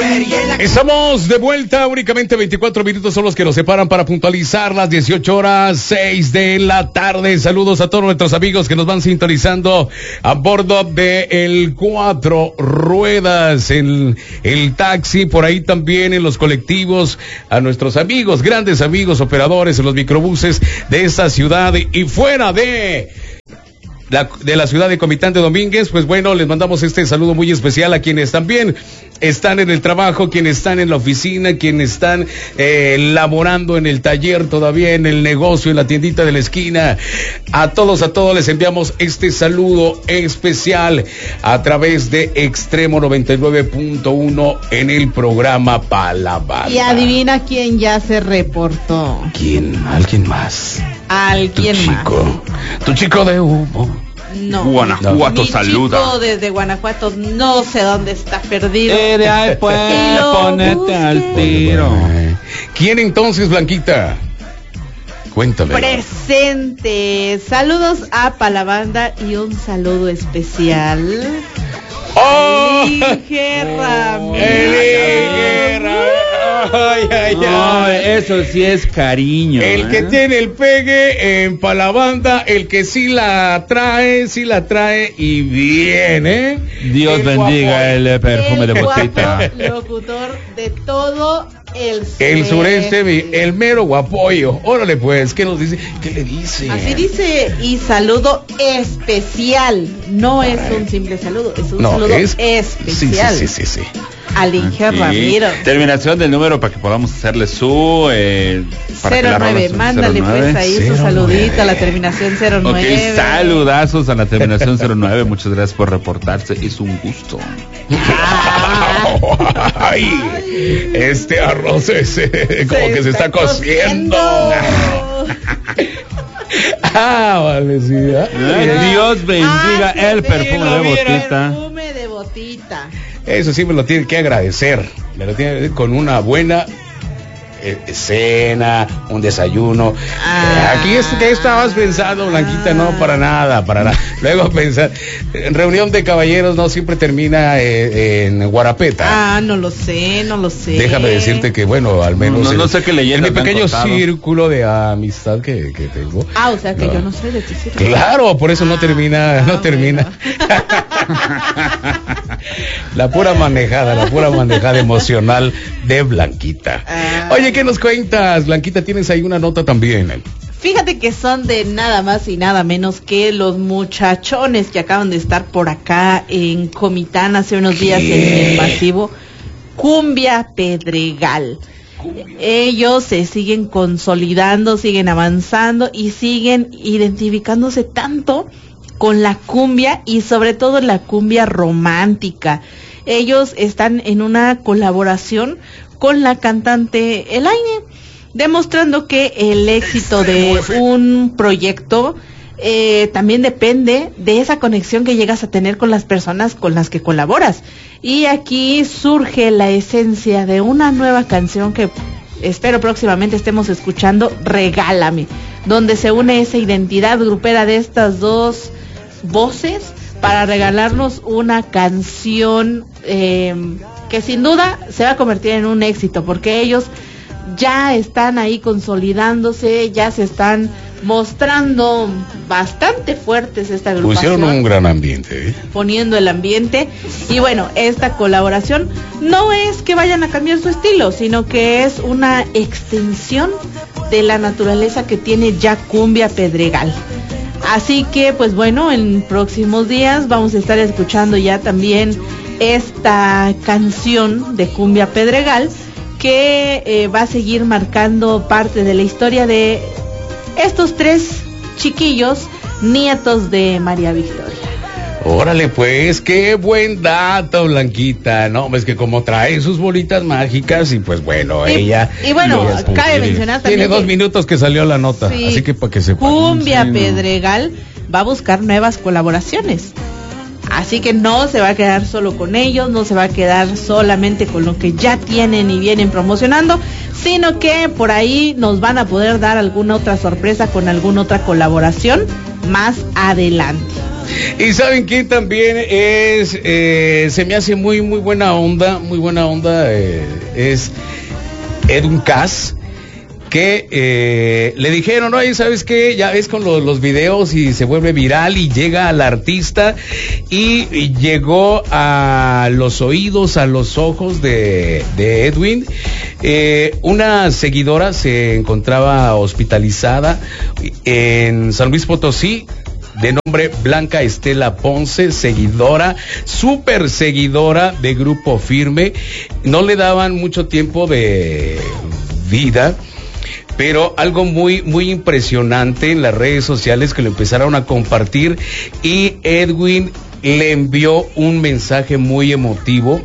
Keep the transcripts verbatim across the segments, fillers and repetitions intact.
Estamos de vuelta, únicamente veinticuatro minutos son los que nos separan para puntualizar las dieciocho horas, seis de la tarde. Saludos a todos nuestros amigos que nos van sintonizando a bordo de el Cuatro Ruedas, en el taxi, por ahí también en los colectivos, a nuestros amigos, grandes amigos operadores en los microbuses de esta ciudad y fuera de... La, de la ciudad de Comitán de Domínguez. Pues bueno, les mandamos este saludo muy especial a quienes también están en el trabajo, quienes están en la oficina, quienes están eh, laborando en el taller todavía, en el negocio, en la tiendita de la esquina. A todos, a todos les enviamos este saludo especial a través de Extremo noventa y nueve punto uno en el programa Pa' la Banda. Y adivina quién ya se reportó. ¿Quién? ¿Alguien más? ¿Alguien tu chico, más? Tu chico de humo. No. Guanajuato, Mi saluda. chico desde Guanajuato, no sé dónde está perdido. Eh, de ahí pues, ponete busque. al tiro. ¿Quién entonces, Blanquita? Cuéntame. Presente. Saludos a Pa' la Banda y un saludo especial. ¡Oh! Elige Ramírez. Elige Ramírez. Ay, ay, No, ay. eso sí es cariño. El ¿eh? que tiene el pegue en Pa' la Banda, el que sí la trae, sí la trae y viene. Dios el bendiga guapo. el perfume El de guapo botita. locutor de todo el sureste. El sureste, mi- el mero guapoyo. Órale pues, ¿qué nos dice? ¿Qué le dice? Así dice, y saludo especial. No es un simple saludo, es un No, saludo es especial. Sí, sí, sí, sí, sí. Al Inge Sí. Ramírez. Terminación del número para que podamos hacerle su eh, para que cero la nueve, rola- mándale cero nueve. pues ahí su cero saludito nueve. a la terminación cero nueve. Ok, saludazos a la terminación cero nueve. Muchas gracias por reportarse. Es un gusto. Ah. Ay, este arroz es eh, como que se está cociendo. Ah, vale, sí. ¿eh? Ay, Dios bendiga Ah, el sí, perfume de el botita. Perfume de botita. Eso sí me lo tiene que agradecer. Me lo tiene con una buena eh, cena, un desayuno. Ah. Eh, Aquí es que estabas pensando, Blanquita, no, para nada, para nada. Luego pensar, en reunión de caballeros no siempre termina eh, en Guarapeta. Ah, no lo sé, no lo sé. Déjame decirte que, bueno, al menos No, no en- sé qué leyendas en mi me han pequeño contado. círculo de amistad que, que tengo. Ah, o sea que No. yo no soy de tu círculo. Claro, por eso no Ah, termina, ah, no bueno. termina. La pura manejada, la pura manejada emocional de Blanquita. Ah. Oye, ¿qué nos cuentas, Blanquita? Tienes ahí una nota también. Fíjate que son de nada más y nada menos que los muchachones que acaban de estar por acá en Comitán hace unos días en el masivo Cumbia Pedregal. Ellos se siguen consolidando, siguen avanzando y siguen identificándose tanto con la cumbia y sobre todo la cumbia romántica. Ellos están en una colaboración con la cantante Elaine, demostrando que el éxito de un proyecto eh, también depende de esa conexión que llegas a tener con las personas con las que colaboras. Y aquí surge la esencia de una nueva canción que espero próximamente estemos escuchando, Regálame, donde se une esa identidad grupera de estas dos voces para regalarnos una canción eh, que sin duda se va a convertir en un éxito, porque ellos ya están ahí consolidándose, ya se están mostrando bastante fuertes esta agrupación. Pusieron un gran ambiente, ¿eh? Poniendo el ambiente. Y bueno, esta colaboración no es que vayan a cambiar su estilo, sino que es una extensión de la naturaleza que tiene ya Cumbia Pedregal. Así que pues bueno, en próximos días vamos a estar escuchando ya también esta canción de Cumbia Pedregal, que eh, va a seguir marcando parte de la historia de estos tres chiquillos, nietos de María Victoria. Órale, pues, qué buen dato, Blanquita. No, es que como trae sus bolitas mágicas y pues bueno, Y- ella... y bueno, lo- cabe mencionar también Tiene dos que- minutos que salió la nota, Sí, así que para que se... Cumbia Sí, no. Pedregal va a buscar nuevas colaboraciones. Así que no se va a quedar solo con ellos, no se va a quedar solamente con lo que ya tienen y vienen promocionando, sino que por ahí nos van a poder dar alguna otra sorpresa con alguna otra colaboración más adelante. Y saben quién también es, eh, se me hace muy, muy buena onda, muy buena onda, eh, es Edwin Cass, que eh, le dijeron, oye, ¿sabes qué? Ya ves con los, los videos y se vuelve viral y llega al artista y, y llegó a los oídos, a los ojos de, de Edwin. Eh, una seguidora se encontraba hospitalizada en San Luis Potosí, de nombre Blanca Estela Ponce, seguidora, súper seguidora de Grupo Firme. No le daban mucho tiempo de vida, pero algo muy, muy impresionante en las redes sociales que lo empezaron a compartir y Edwin le envió un mensaje muy emotivo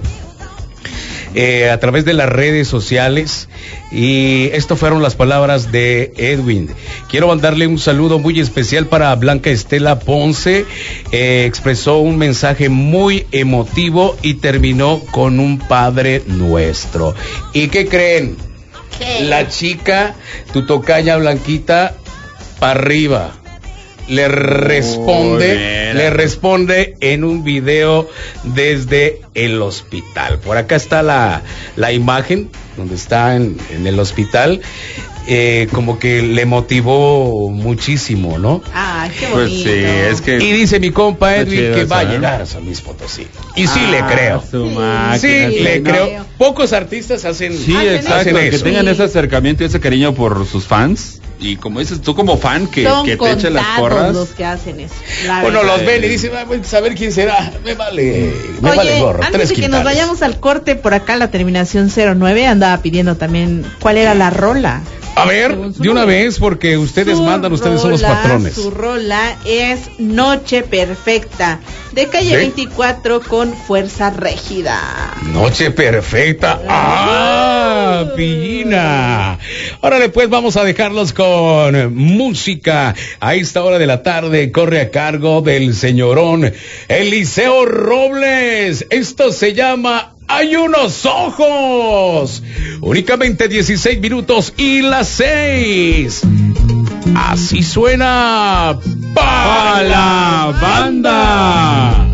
eh, a través de las redes sociales y esto fueron las palabras de Edwin. Quiero mandarle un saludo muy especial para Blanca Estela Ponce, eh, expresó un mensaje muy emotivo y terminó con un Padre Nuestro. ¿Y qué creen? ¿Qué? La chica, tu tocaya Blanquita, para arriba. Le responde, oh, le responde en un video desde el hospital. Por acá está la, la imagen donde está en, en el hospital. Eh, como que le motivó muchísimo, ¿no? Ah, qué bonito. Pues sí, es que y dice mi compa Edwin que va a llegar a San Luis Potosí. Y sí ah, le creo. Sí, sí le no. creo. Pocos artistas hacen Sí, hacen exacto, hacen que eso. tengan ese acercamiento y ese cariño por sus fans. Y como dices tú como fan que, que te echen las porras. Los que hacen eso. Bueno, los ven y dicen, ah, saber quién será. Me vale, me Oye, vale gorro. Antes Tres de que quintales. nos vayamos al corte, por acá la terminación cero nueve andaba pidiendo también cuál era la rola. A ver, de una vez, porque ustedes su mandan, ustedes son los rola, patrones. Su rola es Noche Perfecta, de Calle ¿Sí? veinticuatro con Fuerza Régida. Noche Perfecta. ¡Ah! Pillina. Órale, pues vamos a dejarlos con música. A esta hora de la tarde corre a cargo del señorón Eliseo Robles. Esto se llama Hay unos ojos. Únicamente dieciséis minutos y las seis. Así suena para la banda.